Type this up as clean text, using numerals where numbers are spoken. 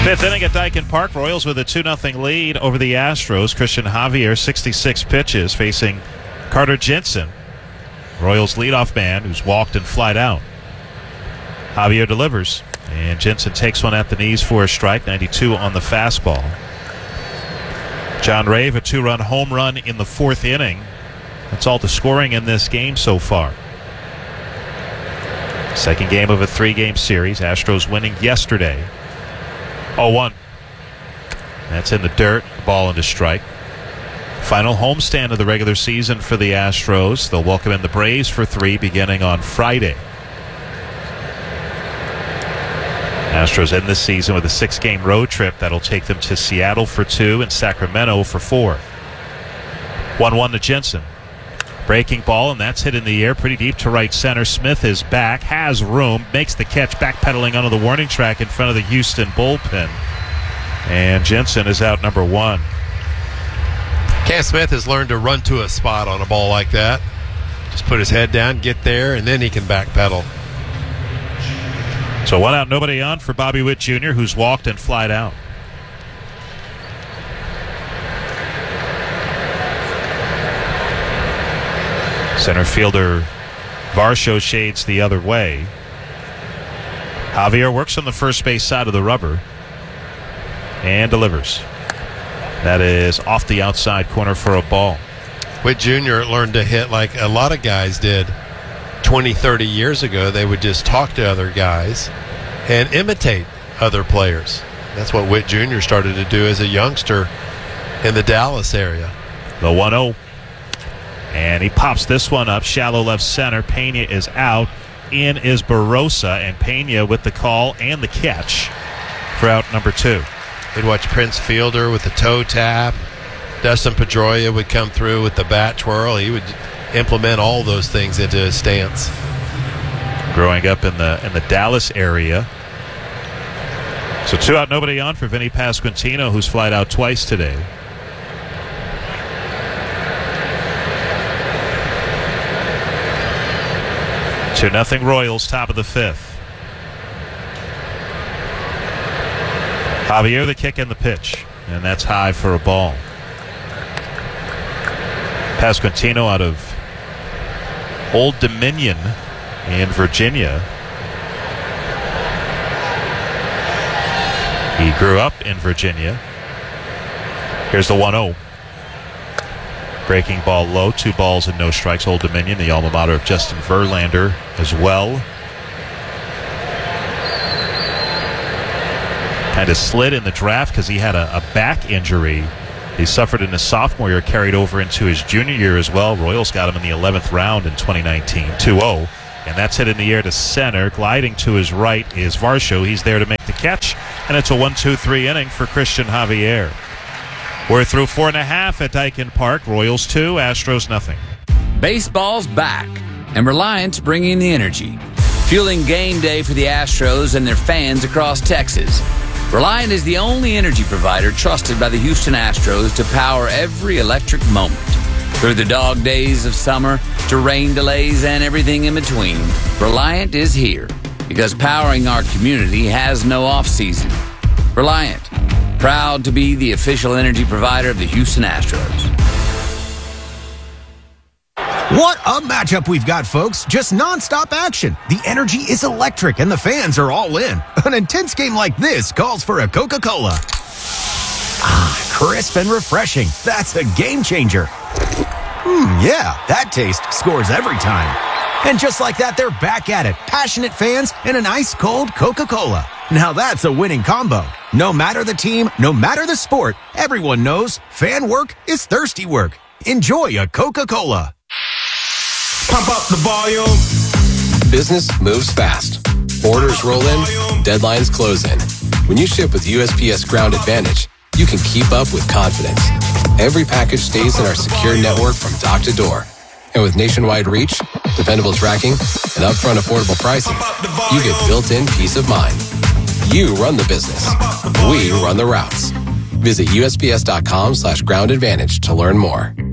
Fifth inning at Daikin Park. Royals with a 2-0 lead over the Astros. Christian Javier, 66 pitches, facing Carter Jensen, Royals leadoff man, who's walked and flied out. Javier delivers, and Jensen takes one at the knees for a strike. 92 on the fastball. John Rave, a 2-run home run in the fourth inning. That's all the scoring in this game so far. Second game of a 3-game series. Astros winning yesterday. 0-1. That's in the dirt. Ball into strike. Final homestand of the regular season for the Astros. They'll welcome in the Braves for 3 beginning on Friday. Astros end this season with a 6-game road trip that'll take them to Seattle for 2 and Sacramento for 4. 1-1 to Jensen. Breaking ball, and that's hit in the air pretty deep to right center. Smith is back, has room, makes the catch, backpedaling onto the warning track in front of the Houston bullpen. And Jensen is out number 1. Cam Smith has learned to run to a spot on a ball like that. Just put his head down, get there, and then he can backpedal. So 1 out, nobody on for Bobby Witt Jr., who's walked and flied out. Center fielder Varsho shades the other way. Javier works on the first base side of the rubber and delivers. That is off the outside corner for a ball. Witt Jr. learned to hit like a lot of guys did 20, 30 years ago. They would just talk to other guys and imitate other players. That's what Witt Jr. started to do as a youngster in the Dallas area. The 1-0. And he pops this one up, shallow left center. Pena is out. In is Barosa, and Pena with the call and the catch for out number 2. We'd watch Prince Fielder with the toe tap. Dustin Pedroia would come through with the bat twirl. He would implement all those things into his stance. Growing up in the Dallas area. So 2 out, nobody on for Vinny Pasquantino, who's flied out twice today. 2-0 Royals, top of the 5th. Javier the kick and the pitch, and that's high for a ball. Pasquantino out of Old Dominion in Virginia. He grew up in Virginia. Here's the 1-0. Breaking ball low, 2 balls and no strikes. Old Dominion, the alma mater of Justin Verlander as well. Kind of slid in the draft because he had a back injury he suffered in his sophomore year, carried over into his junior year as well. Royals got him in the 11th round in 2019, 2-0. And that's hit in the air to center. Gliding to his right is Varsho. He's there to make the catch, and it's a 1-2-3 inning for Christian Javier. We're through 4.5 at Daikin Park. Royals 2, Astros nothing. Baseball's back, and Reliant's bringing the energy, fueling game day for the Astros and their fans across Texas. Reliant is the only energy provider trusted by the Houston Astros to power every electric moment. Through the dog days of summer to rain delays and everything in between, Reliant is here because powering our community has no off-season. Reliant, proud to be the official energy provider of the Houston Astros. What a matchup we've got, folks. Just nonstop action. The energy is electric and the fans are all in. An intense game like this calls for a Coca-Cola. Ah, crisp and refreshing. That's a game changer. Yeah, that taste scores every time. And just like that, they're back at it. Passionate fans and an ice-cold Coca-Cola. Now that's a winning combo. No matter the team, no matter the sport, everyone knows fan work is thirsty work. Enjoy a Coca-Cola. Pump up the volume. Business moves fast. Orders roll in, deadlines close in. When you ship with USPS Ground Advantage, you can keep up with confidence. Every package stays in our secure network from dock to door. And with nationwide reach, dependable tracking, and upfront affordable pricing, you get built-in peace of mind. You run the business. We run the routes. Visit USPS.com/groundadvantage to learn more.